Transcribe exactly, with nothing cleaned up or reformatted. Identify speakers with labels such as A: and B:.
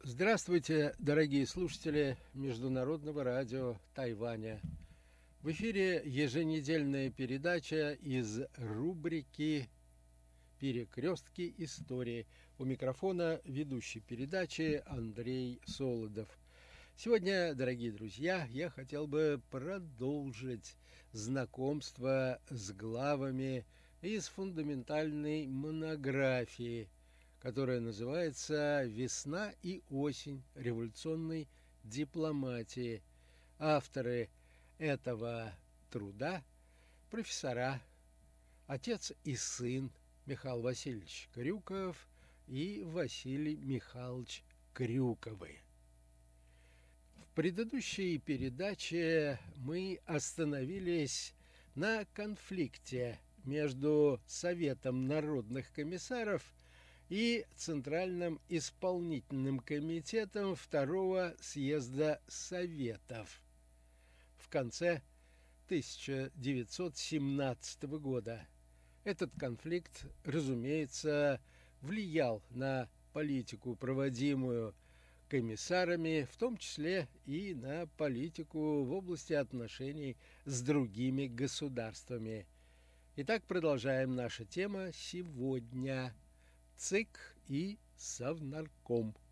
A: Здравствуйте, дорогие слушатели Международного радио Тайваня. В эфире еженедельная передача из рубрики «Перекрестки истории». У микрофона ведущий передачи Андрей Солодов. Сегодня, дорогие друзья, я хотел бы продолжить знакомство с главами из фундаментальной монографии, которая называется «Весна и осень революционной дипломатии». Авторы этого труда – профессора, отец и сын Михаил Васильевич Крюков и Василий Михайлович Крюковы. В предыдущей передаче мы остановились на конфликте между Советом народных комиссаров и Центральным исполнительным комитетом Второго съезда Советов в конце тысяча девятьсот семнадцатого года. Этот конфликт, разумеется, влиял на политику, проводимую комиссарами, в том числе и на политику в области отношений с другими государствами. Итак, продолжаем. Наша тема сегодня – ЦИК и Совнарком.